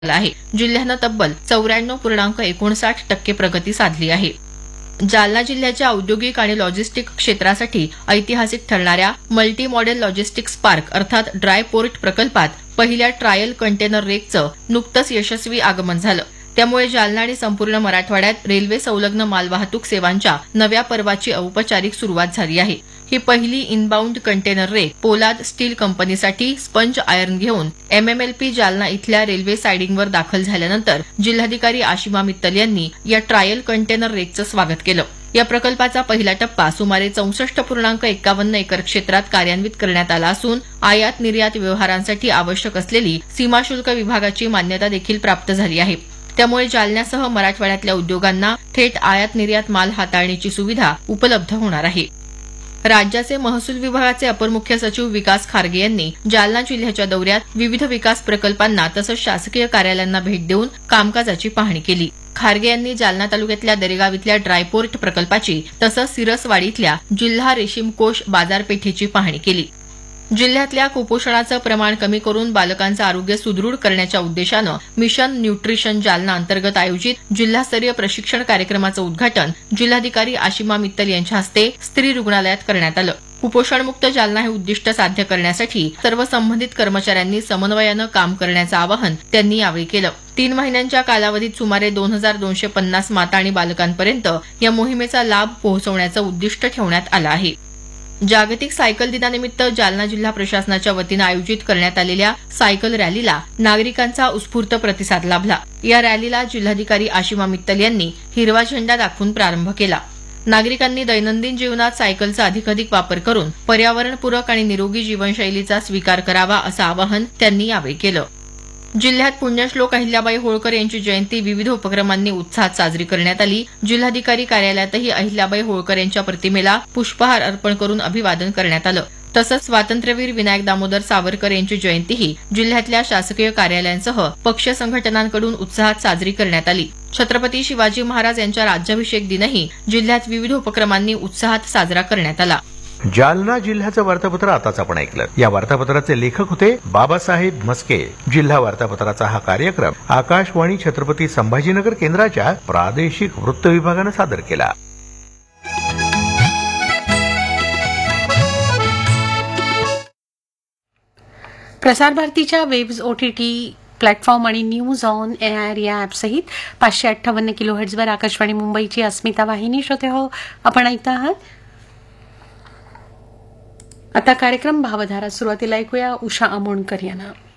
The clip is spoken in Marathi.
आहे. जिल्ह्यानं तब्बल 94.59% प्रगती साधली आहे. जालना जिल्ह्याच्या औद्योगिक आणि लॉजिस्टिक क्षेत्रासाठी ऐतिहासिक ठरणाऱ्या मल्टी मॉडेल लॉजिस्टिक्स पार्क अर्थात ड्राय पोर्ट प्रकल्पात पहिल्या ट्रायल कंटेनर रेकचं नुकतंच यशस्वी आगमन झालं. त्यामुळे जालना आणि संपूर्ण मराठवाड्यात रेल्वे संलग्न मालवाहतूक सेवांच्या नव्या पर्वाची औपचारिक सुरुवात झाली आहे. ही पहिली इनबाउंड कंटेनर रेक पोलाद स्टील कंपनीसाठी स्पंज आयर्न घेऊन MMLP जालना इथल्या रेल्वे सायडिंगवर दाखल झाल्यानंतर जिल्हाधिकारी आशिमा मित्तल यांनी या ट्रायल कंटेनर रेकचं स्वागत केलं. या प्रकल्पाचा पहिला टप्पा सुमारे 64.51 एकर क्षेत्रात कार्यान्वित करण्यात आला असून आयात निर्यात व्यवहारांसाठी आवश्यक असलेली सीमाशुल्क विभागाची मान्यता देखील प्राप्त झाली आहे. त्यामुळे जालन्यासह मराठवाड्यातल्या उद्योगांना थेट आयात निर्यात माल हाताळण्याची सुविधा उपलब्ध होणार आहे. राज्याचे महसूल विभागाचे अपर मुख्य सचिव विकास खारगे यांनी जालना जिल्ह्याच्या दौऱ्यात विविध विकास प्रकल्पांना तसंच शासकीय कार्यालयांना भेट देऊन कामकाजाची पाहणी केली. खारगे यांनी जालना तालुक्यातल्या दरेगाव इथल्या ड्रायपोर्ट प्रकल्पाची तसंच सिरसवाडी इथल्या जिल्हा रेशीम कोष बाजारपेठेची पाहणी केली. जिल्ह्यातल्या कुपोषणाचं प्रमाण कमी करून बालकांचं आरोग्य सुदृढ करण्याच्या उद्देशानं मिशन न्यूट्रिशन जालना अंतर्गत आयोजित जिल्हास्तरीय प्रशिक्षण कार्यक्रमाचं उद्घाटन जिल्हाधिकारी आशिमा मित्तल यांच्या हस्ते स्त्री रुग्णालयात करण्यात आलं. कुपोषणमुक्त जालना हे उद्दिष्ट साध्य करण्यासाठी सर्व संबंधित कर्मचाऱ्यांनी समन्वयानं काम करण्याचं आवाहन त्यांनी यावेळी केलं. 3 महिन्यांच्या कालावधीत सुमारे 2250 माता आणि बालकांपर्यंत या मोहिमेचा लाभ पोहोचवण्याचं उद्दिष्ट ठेवण्यात आलं आहे. जागतिक सायकल दिनानिमित्त जालना जिल्हा प्रशासनाच्या वतीनं आयोजित करण्यात आलेल्या सायकल रॅलीला नागरिकांचा उत्स्फूर्त प्रतिसाद लाभला. या रॅलीला जिल्हाधिकारी आशिमा मित्तल यांनी हिरवा झेंडा दाखवून प्रारंभ केला. नागरिकांनी दैनंदिन जीवनात सायकलचा अधिकाधिक वापर करून पर्यावरणपूरक आणि निरोगी जीवनशैलीचा स्वीकार करावा असं आवाहन त्यांनी यावेळी केलं. जिल्ह्यात पुण्यश्लोक अहिल्याबाई होळकर यांची जयंती विविध उपक्रमांनी उत्साहात साजरी करण्यात आली. जिल्हाधिकारी कार्यालयातही अहिल्याबाई होळकर यांच्या प्रतिमेला पुष्पहार अर्पण करून अभिवादन करण्यात आलं. तसंच स्वातंत्र्यवीर विनायक दामोदर सावरकर यांची जयंतीही जिल्ह्यातल्या शासकीय कार्यालयांसह पक्ष संघटनांकडून उत्साहात साजरी करण्यात आली. छत्रपती शिवाजी महाराज यांच्या राज्याभिषेक दिनही जिल्ह्यात विविध उपक्रमांनी उत्साहात साजरा करण्यात आला. जालना जिल्ह्याचं वार्तापत्र आताच आपण ऐकलं. या वार्तापत्राचे लेखक होते बाबासाहेब म्हस्के. जिल्हा वार्तापत्राचा हा कार्यक्रम आकाशवाणी छत्रपती संभाजीनगर केंद्राच्या प्रादेशिक वृत्त विभागानं सादर केला. प्रसार भारतीच्या वेब्स OTT प्लॅटफॉर्म आणि न्यूज ऑन एआर या ॲपसहित 558 किलोहर्ट्झवर आकाशवाणी मुंबईची अस्मिता वाहिनी श्रोते हो आपण ऐकता आहात. आता कार्यक्रम भावधारा सुरुवातीला ऐकूया उषा आमोणकर यांना.